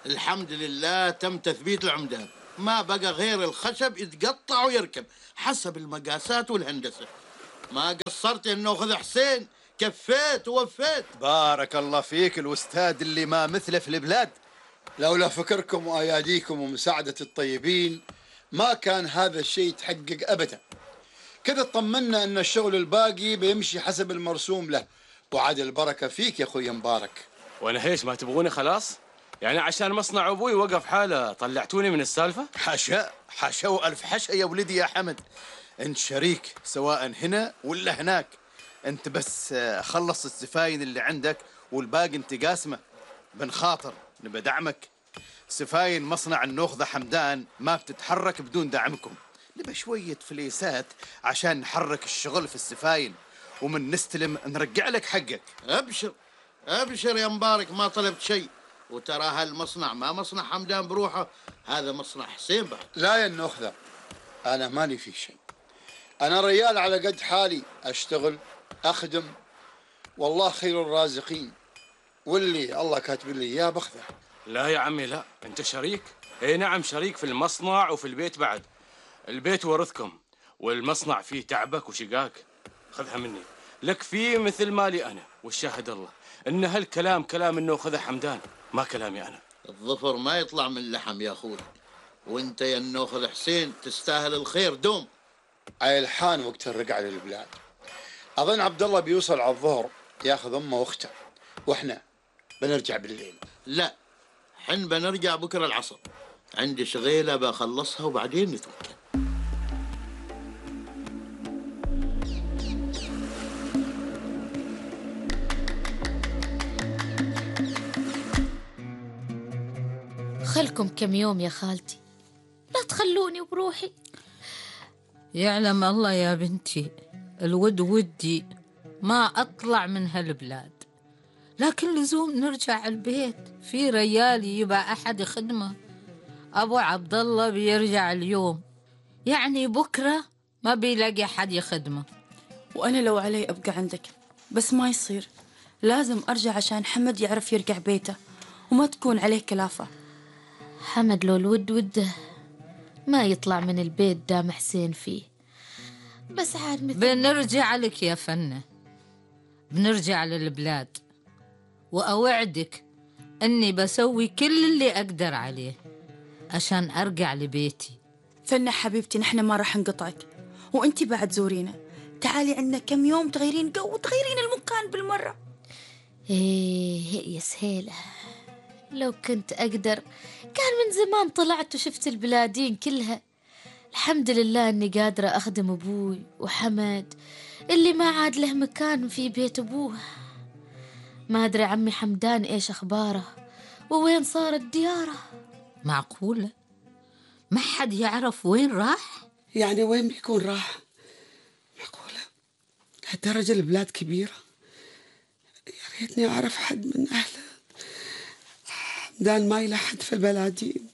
الحمد لله تم تثبيت العمدان، ما بقى غير الخشب يتقطع ويركب حسب المقاسات والهندسة. ما قصرت انه خذ حسين، كفيت ووفيت. بارك الله فيك الأستاذ اللي ما مثله في البلاد. لولا فكركم وأياديكم ومساعدة الطيبين ما كان هذا الشيء يتحقق أبدا. كذا اطمنا أن الشغل الباقي بيمشي حسب المرسوم له، وعاد البركة فيك يا أخوي مبارك. وأنا هيش ما تبغوني خلاص؟ يعني عشان مصنع أبوي وقف حاله طلعتوني من السالفة؟ حاشا حاشا وألف حاشا يا ولدي يا حمد، أنت شريك سواء هنا ولا هناك. أنت بس خلص السفاين اللي عندك والباقي أنت قاسمه. بن خاطر نبى دعمك. سفاين مصنع النوخذة حمدان ما بتتحرك بدون دعمكم. نبى شوية فليسات عشان نحرك الشغل في السفاين، ومن نستلم نرجع لك حقك. ابشر ابشر يا مبارك، ما طلبت شيء. وترى هالمصنع ما مصنع حمدان بروحه، هذا مصنع حسين بعد. لا يا النخذة، أنا مالي في شيء. أنا ريال على قد حالي، أشتغل أخدم، والله خير الرازقين، واللي الله كاتب لي إياه بأخذه. لا يا عمي لا، أنت شريك. إيه نعم شريك في المصنع وفي البيت بعد. البيت ورثكم والمصنع فيه تعبك وشقاك. خذها مني، لك فيه مثل مالي أنا، والشاهد الله إن هالكلام كلام إنه خذها حمدان، ما كلامي أنا. الظفر ما يطلع من لحم يا أخوي، وانت يا النوخذ حسين تستاهل الخير دوم. عيلحان وقت الرجعة للبلاد. أظن عبد الله بيوصل على الظهر ياخذ أمه وأخته، وإحنا بنرجع بالليل. لا، حن بنرجع بكرة العصر، عندي شغيلة بخلصها وبعدين نتوكل. خلكم كم يوم يا خالتي، لا تخلوني بروحي. يعلم الله يا بنتي، الود ودي ما أطلع من هالبلاد، لكن لزوم نرجع البيت. في ريال يبقى أحد يخدمه. أبو عبد الله بيرجع اليوم، يعني بكرة ما بيلاقي حد يخدمه. وأنا لو علي أبقى عندك، بس ما يصير، لازم أرجع عشان حمد يعرف يرجع بيته وما تكون عليه كلافة. حمد لو الود وده ما يطلع من البيت دام حسين فيه، بس عاد مثل بنرجع لك يا فنة، بنرجع للبلاد، وأوعدك أني بسوي كل اللي أقدر عليه عشان أرجع لبيتي. فنة حبيبتي، نحن ما راح نقطعك، وانتي بعد زورينا. تعالي عندنا كم يوم تغيرين جو وتغيرين المكان بالمرة. إيه يا سهيلة، لو كنت أقدر كان من زمان طلعت وشفت البلادين كلها. الحمد لله أني قادرة أخدم أبوي وحمد اللي ما عاد له مكان في بيت أبوه. ما أدري عمي حمدان إيش أخباره ووين صارت دياره. معقولة ما حد يعرف وين راح؟ يعني وين بيكون راح؟ معقولة لهالدرجة البلاد كبيرة؟ يا ريتني أعرف حد من أهله. حمدان ما يلا حد في البلادين،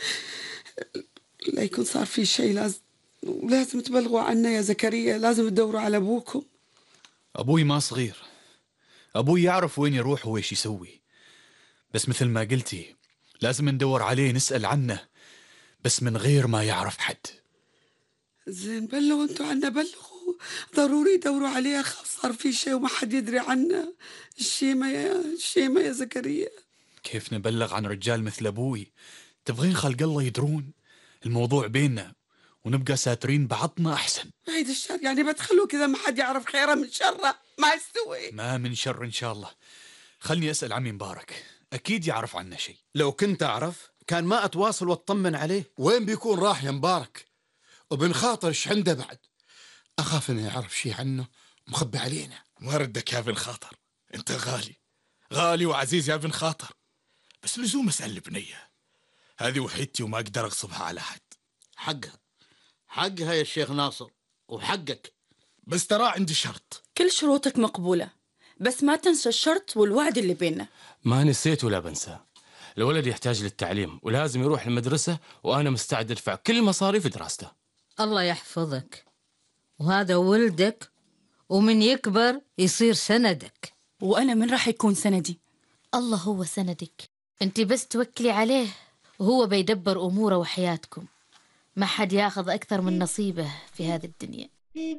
لا يكون صار في شيء. لازم تبلغوا عنا يا زكريا، لازم تدوروا على أبوكم. أبوي ما صغير، أبوي يعرف وين يروح وإيش يسوي، بس مثل ما قلتي لازم ندور عليه، نسأل عنه، بس من غير ما يعرف حد. زين بلغوا انتوا عنا، بلغوا ضروري دوروا عليه، أخاف صار في شيء وما حد يدري عنه. الشيمة يا زكريا. كيف نبلغ عن رجال مثل أبوي؟ تبغين خلق الله يدرون؟ الموضوع بيننا ونبقى ساترين بعضنا أحسن. بعيد الشر، يعني بدخلوا كذا ما حد يعرف خيره من شره، ما يستوي. ما من شر إن شاء الله. خلني أسأل عمي مبارك، أكيد يعرف عنه شيء. لو كنت أعرف كان ما أتواصل واطمن عليه. وين بيكون راح يا مبارك؟ وبن خاطر ايش عنده بعد؟ أخاف إنه يعرف شيء عنه مخبي علينا. وردك يا بن خاطر، أنت غالي غالي وعزيز يا بن خاطر، بس لزوم أسأل البنية هذه وحيدتي وما أقدر أغصبها على حد. حقها يا الشيخ ناصر، وحقك. بس ترى عندي شرط. كل شروطك مقبولة، بس ما تنسى الشرط والوعد اللي بيننا. ما نسيت ولا بنسى. الولد يحتاج للتعليم ولازم يروح المدرسة، وأنا مستعد أدفع كل مصاريف دراسته. الله يحفظك، وهذا ولدك، ومن يكبر يصير سندك. وأنا من راح يكون سندي؟ الله هو سندك. انت بس توكلي عليه وهو بيدبر أموره وحياتكم. ما حد ياخذ أكثر من نصيبه في هذه الدنيا.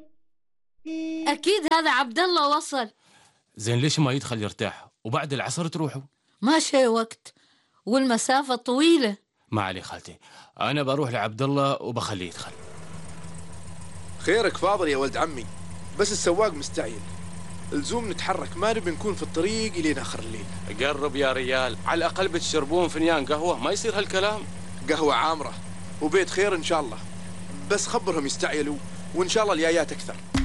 أكيد هذا عبد الله وصل. زين ليش ما يدخل يرتاح وبعد العصر تروحوا؟ ما شي وقت والمسافة طويلة. ما علي خالتي، أنا بروح لعبد الله وبخليه يدخل. خيرك فاضل يا ولد عمي، بس السواق مستعجل، لزوم نتحرك، ما نبي نكون في الطريق إلين آخر الليل. قرب يا ريال، على الأقل بتشربون فنيان قهوة، ما يصير هالكلام. قهوة عامرة وبيت خير إن شاء الله، بس خبرهم يستعجلوا وإن شاء الله الجايات أكثر.